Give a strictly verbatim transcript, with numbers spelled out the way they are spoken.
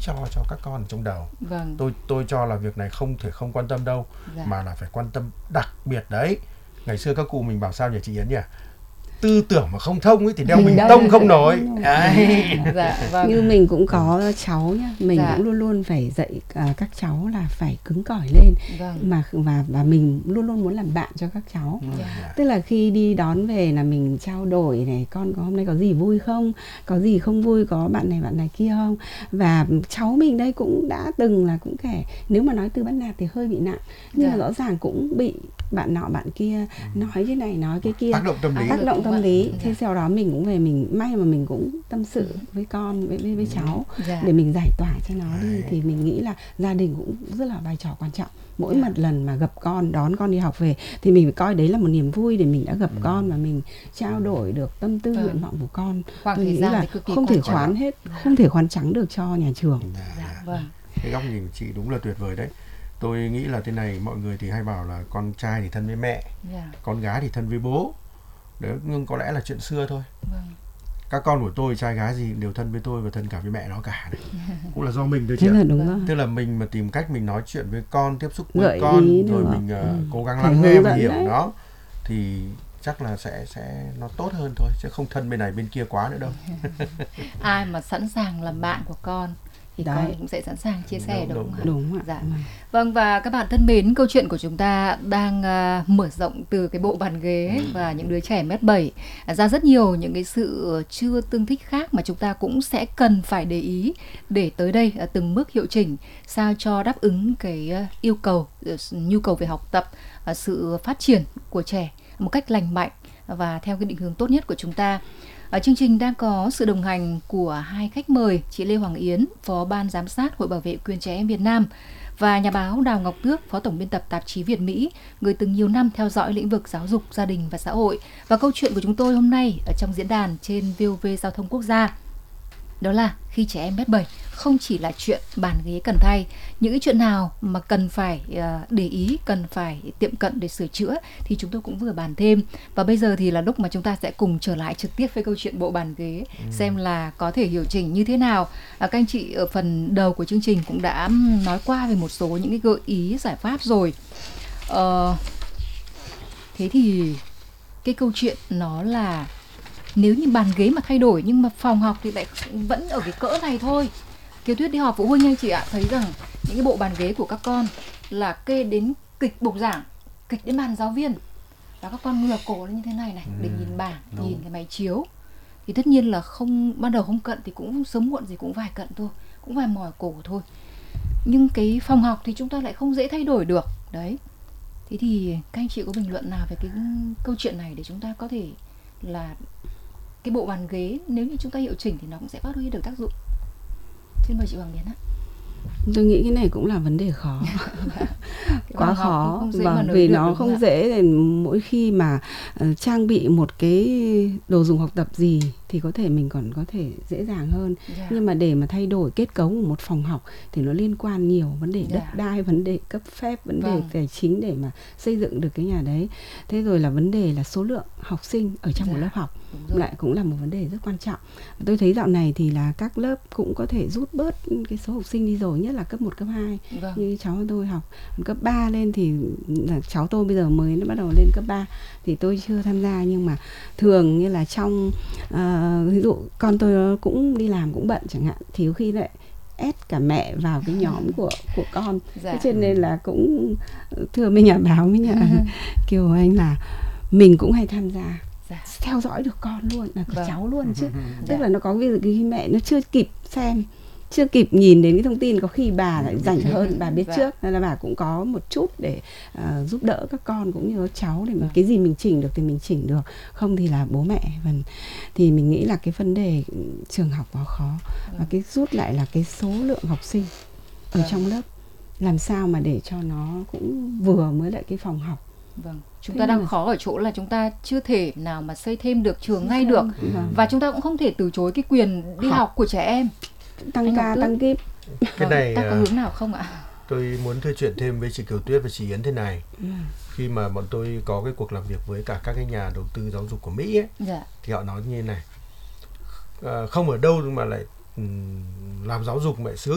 cho cho các con ở trong đầu. Vâng. Tôi tôi cho là việc này không thể không quan tâm đâu, Dạ. mà là phải quan tâm đặc biệt đấy. Ngày xưa các cụ mình bảo sao nhỉ chị Yến nhỉ? Tư tưởng mà không thông ấy thì đeo mình tông không nổi. Đấy. Dạ, vâng. Như mình cũng có cháu nhá, mình Dạ. cũng luôn luôn phải dạy uh, các cháu là phải cứng cỏi lên, Vâng. mà và và mình luôn luôn muốn làm bạn cho các cháu. Dạ. Tức là khi đi đón về là mình trao đổi này, con có hôm nay có gì vui không, có gì không vui, có bạn này bạn này kia không. Và cháu mình đây cũng đã từng là cũng kể, nếu mà nói từ bắt nạt thì hơi bị nặng, nhưng Dạ. mà rõ ràng cũng bị bạn nọ bạn kia nói cái này nói cái kia, Tác động tâm lý. tác động tâm lý. Dạ. Thế sau đó mình cũng về, mình may mà mình cũng tâm sự với con, với với, với cháu, Dạ. để mình giải tỏa cho nó đi. Đấy. Thì mình nghĩ là gia đình cũng rất là vai trò quan trọng. Mỗi Dạ. một lần mà gặp con, đón con đi học về thì mình phải coi đấy là một niềm vui, để mình đã gặp Ừ. con và mình trao đổi được tâm tư Vâng. nguyện vọng của con. Khoảng Tôi thời nghĩ gian là thì cực kỳ không thể quan trọng. khoán hết, không thể khoán trắng được cho nhà trường. Dạ, vâng. Cái góc nhìn của chị đúng là tuyệt vời đấy. Tôi nghĩ là thế này, mọi người thì hay bảo là con trai thì thân với mẹ, Dạ, con gái thì thân với bố. Đấy, nhưng có lẽ là chuyện xưa thôi. vâng. Các con của tôi, trai gái gì đều thân với tôi và thân cả với mẹ nó cả đấy. Cũng là do mình thôi chị Thế ạ. là đúng rồi. Tức là mình mà tìm cách mình nói chuyện với con, tiếp xúc với Gợi con, ý rồi được. mình uh, Ừ. cố gắng Phải lắng nghe hướng và dẫn hiểu đấy. nó, thì chắc là sẽ sẽ nó tốt hơn thôi, chứ không thân bên này bên kia quá nữa đâu. Ai mà sẵn sàng làm bạn của con thì Đấy. con cũng sẽ sẵn sàng chia sẻ, Đúng, đúng, đúng, không ạ? Đúng ạ. Dạ. Vâng. Vâng, và các bạn thân mến, câu chuyện của chúng ta đang uh, mở rộng từ cái bộ bàn ghế và những đứa trẻ mét bảy ra rất nhiều những cái sự chưa tương thích khác mà chúng ta cũng sẽ cần phải để ý để tới đây uh, từng bước hiệu chỉnh sao cho đáp ứng cái uh, yêu cầu, uh, nhu cầu về học tập, uh, sự phát triển của trẻ một cách lành mạnh và theo cái định hướng tốt nhất của chúng ta. Ở chương trình đang có sự đồng hành của hai khách mời, chị Lê Hoàng Yến, Phó Ban Giám sát Hội Bảo vệ Quyền Trẻ Em Việt Nam, và nhà báo Đào Ngọc Tước, Phó Tổng biên tập tạp chí Việt Mỹ, người từng nhiều năm theo dõi lĩnh vực giáo dục, gia đình và xã hội. Và câu chuyện của chúng tôi hôm nay ở trong diễn đàn trên vê o vê Giao thông Quốc gia đó là khi trẻ em mét bảy không chỉ là chuyện bàn ghế cần thay, những cái chuyện nào mà cần phải uh, để ý, cần phải tiệm cận để sửa chữa thì chúng tôi cũng vừa bàn thêm. Và bây giờ thì là lúc mà chúng ta sẽ cùng trở lại trực tiếp với câu chuyện bộ bàn ghế, ừ. xem là có thể điều chỉnh như thế nào. uh, Các anh chị ở phần đầu của chương trình cũng đã nói qua về một số những cái gợi ý giải pháp rồi. uh, Thế thì cái câu chuyện nó là nếu như bàn ghế mà thay đổi nhưng mà phòng học thì lại vẫn ở cái cỡ này thôi. Kiều Tuyết đi họp phụ huynh anh chị ạ, thấy rằng những cái bộ bàn ghế của các con là kê đến kịch bục giảng, kịch đến bàn giáo viên, và các con ngửa cổ lên như thế này này ừ, để nhìn bảng, đúng. Nhìn cái máy chiếu. Thì tất nhiên là không, ban đầu không cận thì cũng sớm muộn gì cũng vài cận thôi, cũng vài mỏi cổ thôi. Nhưng cái phòng học thì chúng ta lại không dễ thay đổi được. Đấy. Thế thì các anh chị có bình luận nào về cái câu chuyện này để chúng ta có thể là cái bộ bàn ghế nếu như chúng ta hiệu chỉnh thì nó cũng sẽ phát huy được tác dụng. Xin mời chị Hoàng Yến ạ. Tôi nghĩ cái này cũng là vấn đề khó. Quá khó, vâng, vì nó không ạ. Dễ. Để mỗi khi mà uh, trang bị một cái đồ dùng học tập gì thì có thể mình còn có thể dễ dàng hơn. Yeah. Nhưng mà để mà thay đổi kết cấu của một phòng học thì nó liên quan nhiều vấn đề đất yeah. đai, vấn đề cấp phép, vấn vâng. đề tài chính để mà xây dựng được cái nhà đấy. Thế rồi là vấn đề là số lượng học sinh ở trong yeah. một lớp học lại cũng là một vấn đề rất quan trọng. Tôi thấy dạo này thì là các lớp cũng có thể rút bớt cái số học sinh đi rồi, nhất là cấp một, cấp hai. Vâng. Như cháu tôi học cấp ba lên thì là cháu tôi bây giờ mới nó bắt đầu lên cấp ba thì tôi chưa tham gia, nhưng mà thường như là trong uh, ví dụ con tôi cũng đi làm cũng bận chẳng hạn thì có khi lại ép cả mẹ vào cái nhóm của của con. Dạ. Thế cho nên là cũng thưa với nhà báo với nhà Kiều Anh là mình cũng hay tham gia. Dạ. Theo dõi được con luôn, là vâng. cháu luôn chứ. Dạ. Tức là nó có ví dụ khi mẹ nó chưa kịp xem, chưa kịp nhìn đến cái thông tin, có khi bà lại rảnh hơn, bà biết dạ. trước, nên là bà cũng có một chút để uh, giúp đỡ các con cũng như các cháu để mình, dạ. cái gì mình chỉnh được thì mình chỉnh được, không thì là bố mẹ. Và thì mình nghĩ là cái vấn đề trường học quá khó. Dạ. Và cái rút lại là cái số lượng học sinh ở dạ. trong lớp, làm sao mà để cho nó cũng vừa mới lại cái phòng học. Vâng, chúng thế ta đang là... khó ở chỗ là chúng ta chưa thể nào mà xây thêm được trường ngay được. Vâng. Và chúng ta cũng không thể từ chối cái quyền đi học, học của trẻ em. Tăng ca, tăng kíp. Cái vâng, này ta có hướng nào không ạ? Tôi muốn nói chuyện thêm với chị Kiều Tuyết và chị Yến thế này. Ừ. Khi mà bọn tôi có cái cuộc làm việc với cả các cái nhà đầu tư giáo dục của Mỹ ấy, dạ. thì họ nói như thế này. À, không ở đâu mà lại um, làm giáo dục mà sướng